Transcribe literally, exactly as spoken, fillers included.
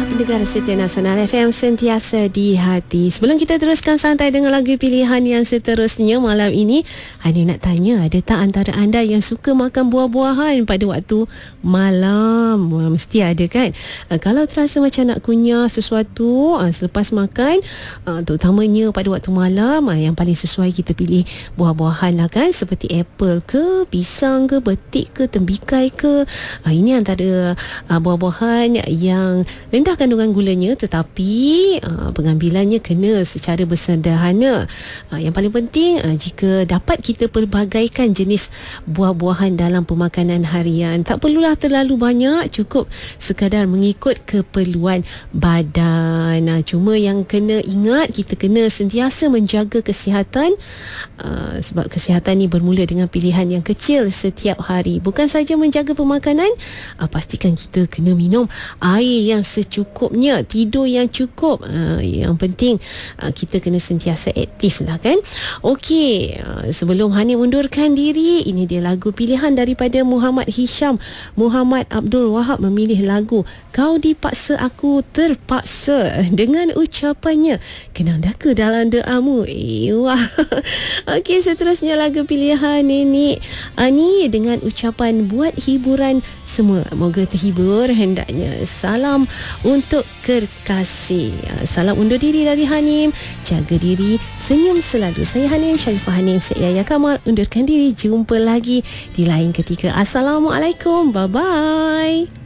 Pendengar setia Nasional F M, sentiasa di hati. Sebelum kita teruskan santai dengan lagu pilihan yang seterusnya malam ini, Hani nak tanya, ada tak antara anda yang suka makan buah-buahan pada waktu malam? Wah, mesti ada kan? Uh, kalau terasa macam nak kunyah sesuatu uh, selepas makan, uh, terutamanya pada waktu malam, uh, yang paling sesuai kita pilih buah-buahan lah kan, seperti apple ke, pisang ke, betik ke, tembikai ke. Uh, ini antara uh, buah-buahan yang rendah kandungan gulanya, tetapi uh, pengambilannya kena secara bersederhana. Uh, yang paling penting, uh, jika dapat kita pelbagaikan jenis buah-buahan dalam pemakanan harian, tak perlulah terlalu banyak, cukup sekadar mengikut keperluan badan. Uh, cuma yang kena ingat, kita kena sentiasa menjaga kesihatan, uh, sebab kesihatan ni bermula dengan pilihan yang kecil setiap hari. Bukan saja menjaga pemakanan, uh, pastikan kita kena minum air yang secukupnya, tidur yang cukup. Uh, yang penting uh, kita kena sentiasa aktif lah kan. Okey, uh, sebelum Hani undurkan diri, ini dia lagu pilihan daripada Muhammad Hisham. Muhammad Abdul Wahab memilih lagu Kau Dipaksa Aku Terpaksa dengan ucapannya, kenang daka dalam doamu. Eh, wah. Okey, seterusnya lagu pilihan Nenek Ani dengan ucapan buat hiburan semua. Moga terhibur hendaknya. Salam untuk kekasih. Salam undur diri dari Hanim. Jaga diri, senyum selalu. Saya Hanim, Sharifah Hanim, saya Yaya Kamal. Undurkan diri, jumpa lagi di lain ketika. Assalamualaikum, bye-bye.